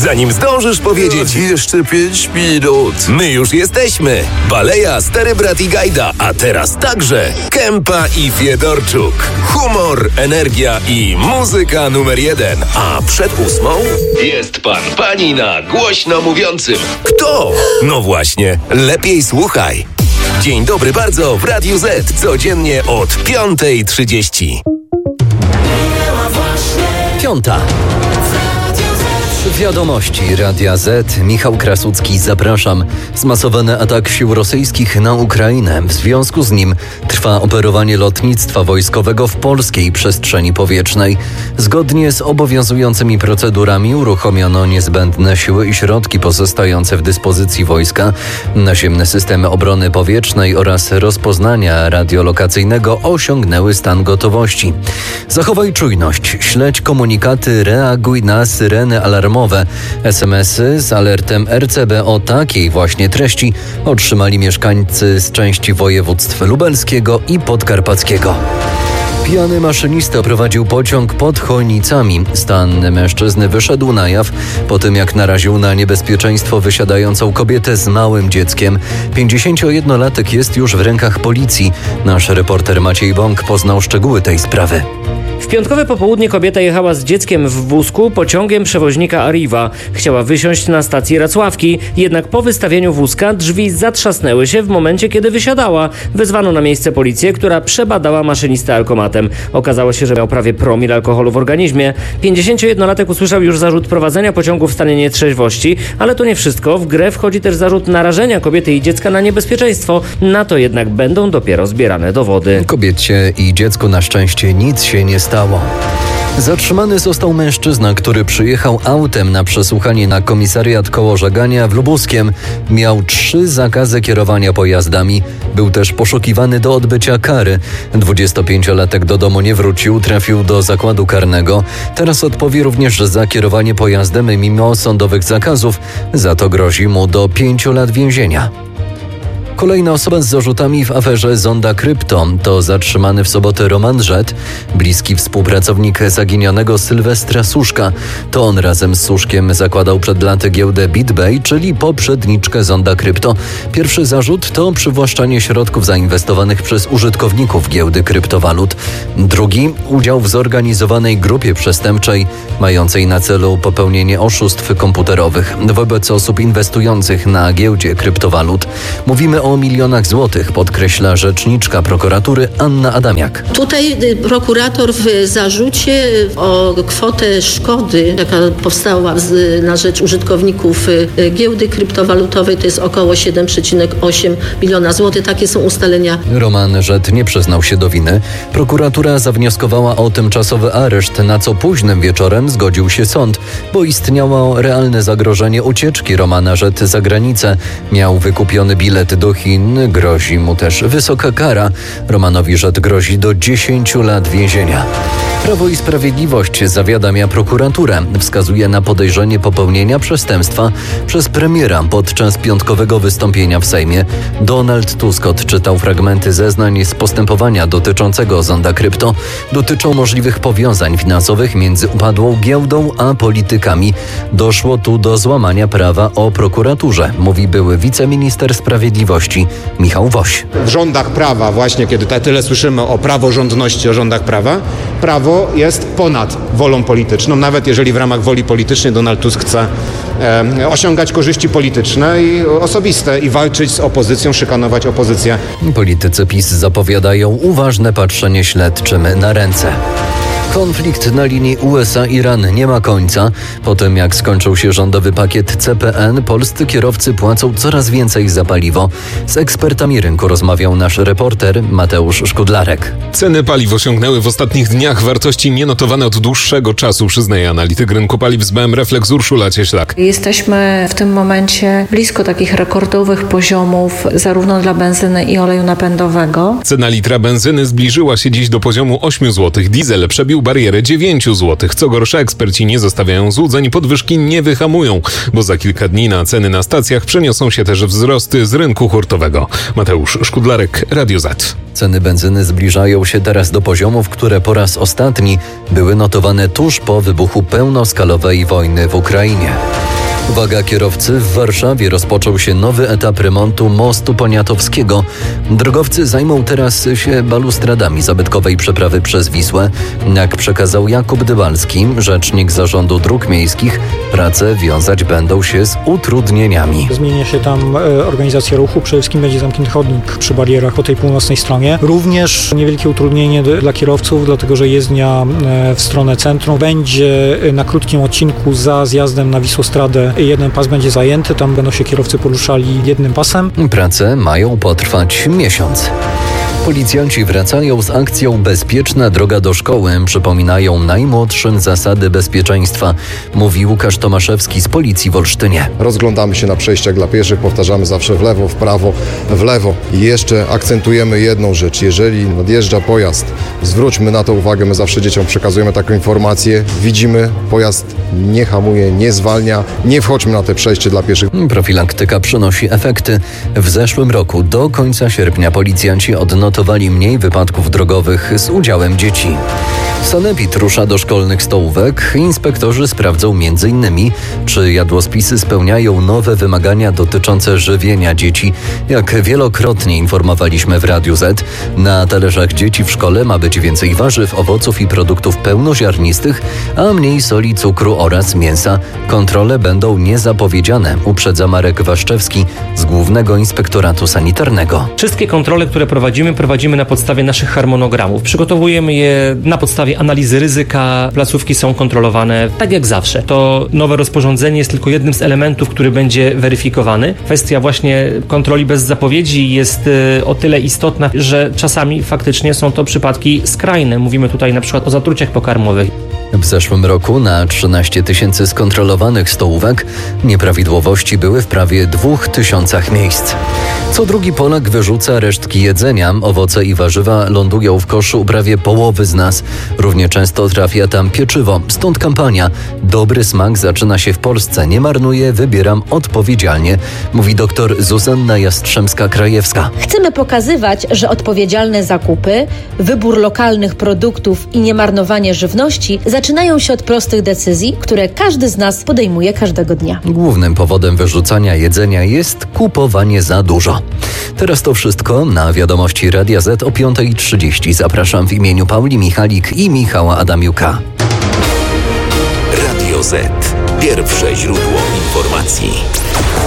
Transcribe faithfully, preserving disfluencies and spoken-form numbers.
zanim zdążysz powiedzieć Jeszcze pięć minut. my już jesteśmy. Baleja, Stary Brat i Gajda, a teraz także Kępa i Fiedorczuk. Humor, energia i muzyka numer jeden. A przed ósmą jest pan, pani na głośno mówiącym. Kto? No właśnie, lepiej słuchaj. Dzień dobry bardzo w Radiu Z. Codziennie od piątej trzydzieści. Piąta. Wiadomości Radia Z. Michał Krasucki, zapraszam. Zmasowany atak sił rosyjskich na Ukrainę. W związku z nim trwa operowanie lotnictwa wojskowego w polskiej przestrzeni powietrznej. Zgodnie z obowiązującymi procedurami uruchomiono niezbędne siły i środki pozostające w dyspozycji wojska. Naziemne systemy obrony powietrznej oraz rozpoznania radiolokacyjnego osiągnęły stan gotowości. Zachowaj czujność, śledź komunikaty, reaguj na syreny alarmowe. es em esy z alertem er ce be o takiej właśnie treści otrzymali mieszkańcy z części województw lubelskiego i podkarpackiego. Pijany maszynista prowadził pociąg pod Chojnicami. Stan mężczyzny wyszedł na jaw po tym, jak naraził na niebezpieczeństwo wysiadającą kobietę z małym dzieckiem. pięćdziesięciojednolatek jest już w rękach policji. Nasz reporter Maciej Bąk poznał szczegóły tej sprawy. W piątkowe popołudnie kobieta jechała z dzieckiem w wózku pociągiem przewoźnika Arriva. Chciała wysiąść na stacji Racławki, jednak po wystawieniu wózka drzwi zatrzasnęły się w momencie, kiedy wysiadała. Wezwano na miejsce policję, która przebadała maszynistę alkomatem. Okazało się, że miał prawie promil alkoholu w organizmie. pięćdziesięciojednolatek usłyszał już zarzut prowadzenia pociągu w stanie nietrzeźwości, ale to nie wszystko. W grę wchodzi też zarzut narażenia kobiety i dziecka na niebezpieczeństwo. Na to jednak będą dopiero zbierane dowody. Kobiecie i dziecku na szczęście nic się nie stało. Zatrzymany został mężczyzna, który przyjechał autem na przesłuchanie na komisariat koło Żegania w Lubuskiem. Miał trzy zakazy kierowania pojazdami. Był też poszukiwany do odbycia kary. dwudziestopięciolatek do domu nie wrócił, trafił do zakładu karnego. Teraz odpowie również za kierowanie pojazdem mimo sądowych zakazów. Za to grozi mu do pięciu lat więzienia. Kolejna osoba z zarzutami w aferze Zonda Krypto to zatrzymany w sobotę Roman Żet, bliski współpracownik zaginionego Sylwestra Suszka. To on razem z Suszkiem zakładał przed laty giełdę BitBay, czyli poprzedniczkę Zonda Krypto. Pierwszy zarzut to przywłaszczanie środków zainwestowanych przez użytkowników giełdy kryptowalut. Drugi – udział w zorganizowanej grupie przestępczej mającej na celu popełnienie oszustw komputerowych wobec osób inwestujących na giełdzie kryptowalut. Mówimy o o milionach złotych, podkreśla rzeczniczka prokuratury Anna Adamiak. Tutaj prokurator w zarzucie o kwotę szkody, jaka powstała z, na rzecz użytkowników giełdy kryptowalutowej, to jest około siedem przecinek osiem miliona złotych. Takie są ustalenia. Roman Żet nie przyznał się do winy. Prokuratura zawnioskowała o tymczasowy areszt, na co późnym wieczorem zgodził się sąd, bo istniało realne zagrożenie ucieczki Romana Żet za granicę. Miał wykupiony bilet do Chin, grozi mu też wysoka kara. Romanowi Żet grozi do dziesięciu lat więzienia. Prawo i Sprawiedliwość zawiadamia prokuraturę. Wskazuje na podejrzenie popełnienia przestępstwa przez premiera podczas piątkowego wystąpienia w Sejmie. Donald Tusk odczytał fragmenty zeznań z postępowania dotyczącego Zonda Krypto. Dotyczą możliwych powiązań finansowych między upadłą giełdą a politykami. Doszło tu do złamania prawa o prokuraturze, mówi były wiceminister sprawiedliwości Michał Woś. W rządach prawa, właśnie kiedy tyle słyszymy o praworządności, o rządach prawa, prawo jest ponad wolą polityczną, nawet jeżeli w ramach woli politycznej Donald Tusk chce e, osiągać korzyści polityczne i osobiste i walczyć z opozycją, szykanować opozycję. Politycy PiS zapowiadają uważne patrzenie śledczym na ręce. Konflikt na linii U S A-Iran nie ma końca. Po tym, jak skończył się rządowy pakiet C P N, polscy kierowcy płacą coraz więcej za paliwo. Z ekspertami rynku rozmawiał nasz reporter Mateusz Szkudlarek. Ceny paliw osiągnęły w ostatnich dniach wartości nienotowane od dłuższego czasu, przyznaje analityk rynku paliw z B M Reflex Urszula Cieślak. Jesteśmy w tym momencie blisko takich rekordowych poziomów zarówno dla benzyny i oleju napędowego. Cena litra benzyny zbliżyła się dziś do poziomu ośmiu złotych. Diesel przebił barierę dziewięciu złotych. Co gorsza, eksperci nie zostawiają złudzeń, podwyżki nie wyhamują, bo za kilka dni na ceny na stacjach przeniosą się też wzrosty z rynku hurtowego. Mateusz Szkudlarek, Radio Z. Ceny benzyny zbliżają się teraz do poziomów, które po raz ostatni były notowane tuż po wybuchu pełnoskalowej wojny w Ukrainie. Uwaga kierowcy, w Warszawie rozpoczął się nowy etap remontu mostu Poniatowskiego. Drogowcy zajmą teraz się balustradami zabytkowej przeprawy przez Wisłę. Jak przekazał Jakub Dybalski, rzecznik Zarządu Dróg Miejskich, prace wiązać będą się z utrudnieniami. Zmienia się tam organizacja ruchu, przede wszystkim będzie zamknięty chodnik przy barierach po tej północnej stronie. Również niewielkie utrudnienie dla kierowców, dlatego że jezdnia w stronę centrum będzie na krótkim odcinku za zjazdem na Wisłostradę. Jeden pas będzie zajęty, tam będą się kierowcy poruszali jednym pasem. Prace mają potrwać miesiąc. Policjanci wracają z akcją Bezpieczna droga do szkoły. Przypominają najmłodszym zasady bezpieczeństwa, mówi Łukasz Tomaszewski z Policji w Olsztynie. Rozglądamy się na przejściach dla pieszych, powtarzamy zawsze w lewo, w prawo, w lewo. I jeszcze akcentujemy jedną rzecz. Jeżeli nadjeżdża pojazd, zwróćmy na to uwagę, my zawsze dzieciom przekazujemy taką informację. Widzimy, pojazd nie hamuje, nie zwalnia, nie wchodźmy na te przejście dla pieszych. Profilaktyka przynosi efekty. W zeszłym roku do końca sierpnia policjanci odnotowali mniej wypadków drogowych z udziałem dzieci. Sanepid rusza do szkolnych stołówek. Inspektorzy sprawdzą między innymi, czy jadłospisy spełniają nowe wymagania dotyczące żywienia dzieci. Jak wielokrotnie informowaliśmy w Radiu Z, na talerzach dzieci w szkole ma być więcej warzyw, owoców i produktów pełnoziarnistych, a mniej soli, cukru oraz mięsa. Kontrole będą niezapowiedziane, uprzedza Marek Waszczewski z Głównego Inspektoratu Sanitarnego. Wszystkie kontrole, które prowadzimy, prowadzimy na podstawie naszych harmonogramów. Przygotowujemy je na podstawie analizy ryzyka. Placówki są kontrolowane tak jak zawsze. To nowe rozporządzenie jest tylko jednym z elementów, który będzie weryfikowany. Kwestia właśnie kontroli bez zapowiedzi jest o tyle istotna, że czasami faktycznie są to przypadki skrajne. Mówimy tutaj na przykład o zatruciach pokarmowych. W zeszłym roku na trzynaście tysięcy skontrolowanych stołówek nieprawidłowości były w prawie dwóch tysiącach miejsc. Co drugi Polak wyrzuca resztki jedzenia. Owoce i warzywa lądują w koszu u prawie połowy z nas. Równie często trafia tam pieczywo. Stąd kampania Dobry smak zaczyna się w Polsce. Nie marnuję, wybieram odpowiedzialnie, mówi dr Zuzanna Jastrzębska-Krajewska. Chcemy pokazywać, że odpowiedzialne zakupy, wybór lokalnych produktów i niemarnowanie żywności zaczynają się od prostych decyzji, które każdy z nas podejmuje każdego dnia. Głównym powodem wyrzucania jedzenia jest kupowanie za dużo. Teraz to wszystko. Na wiadomości Radia Z o piąta trzydzieści. Zapraszam w imieniu Pauli Michalik i Michała Adamiuka. Radio Z. Pierwsze źródło informacji.